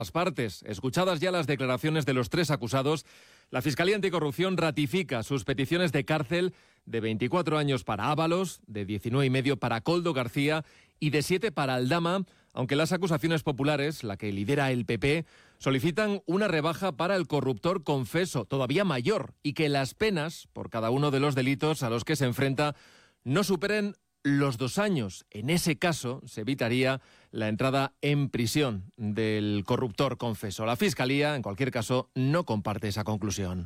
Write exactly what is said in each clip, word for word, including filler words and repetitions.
Las partes, escuchadas ya las declaraciones de los tres acusados, la Fiscalía Anticorrupción ratifica sus peticiones de cárcel de veinticuatro años para Ábalos, de diecinueve y medio para Koldo García y de siete para Aldama, aunque las acusaciones populares, la que lidera el P P, solicitan una rebaja para el corruptor confeso, todavía mayor, y que las penas por cada uno de los delitos a los que se enfrenta no superen los dos años. En ese caso, se evitaría la entrada en prisión del corruptor confeso. La Fiscalía, en cualquier caso, no comparte esa conclusión.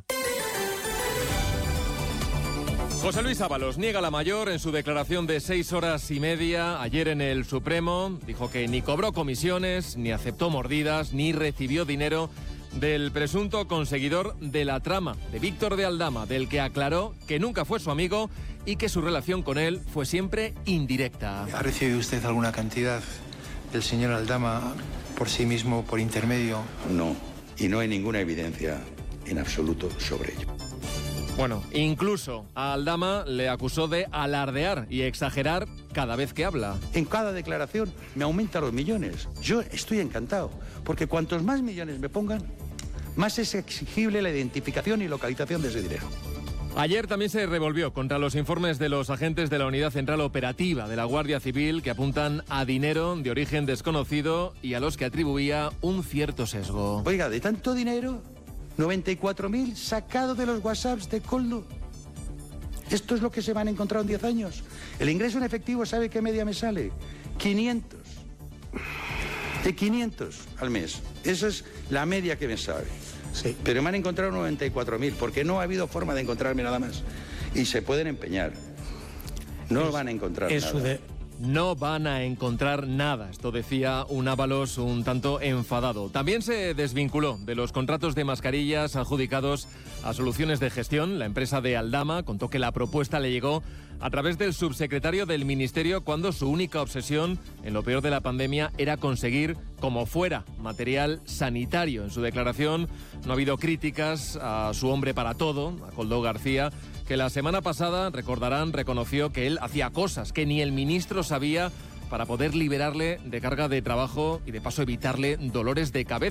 José Luis Ábalos niega la mayor en su declaración de seis horas y media ayer en el Supremo. Dijo que ni cobró comisiones, ni aceptó mordidas, ni recibió dinero del presunto conseguidor de la trama, de Víctor de Aldama, del que aclaró que nunca fue su amigo y que su relación con él fue siempre indirecta. ¿Ha recibido usted alguna cantidad del señor Aldama por sí mismo, por intermedio? No, y no hay ninguna evidencia en absoluto sobre ello. Bueno, incluso a Aldama le acusó de alardear y exagerar cada vez que habla. En cada declaración me aumenta los millones. Yo estoy encantado, porque cuantos más millones me pongan, más es exigible la identificación y localización de ese dinero. Ayer también se revolvió contra los informes de los agentes de la Unidad Central Operativa de la Guardia Civil que apuntan a dinero de origen desconocido y a los que atribuía un cierto sesgo. Oiga, de tanto dinero, noventa y cuatro mil sacado de los WhatsApps de Koldo. Esto es lo que se van a encontrar en diez años. El ingreso en efectivo, ¿sabe qué media me sale? quinientos. De quinientos al mes. Esa es la media que me sale. Sí. Pero me han encontrado noventa y cuatro mil, porque no ha habido forma de encontrarme nada más. Y se pueden empeñar. No es, van a encontrar nada. De... No van a encontrar nada. Esto decía un Ábalos un tanto enfadado. También se desvinculó de los contratos de mascarillas adjudicados a Soluciones de Gestión. La empresa de Aldama contó que la propuesta le llegó a través del subsecretario del Ministerio cuando su única obsesión en lo peor de la pandemia era conseguir, como fuera, material sanitario. En su declaración no ha habido críticas a su hombre para todo, a Koldo García, que la semana pasada, recordarán, reconoció que él hacía cosas que ni el ministro sabía para poder liberarle de carga de trabajo y de paso evitarle dolores de cabeza.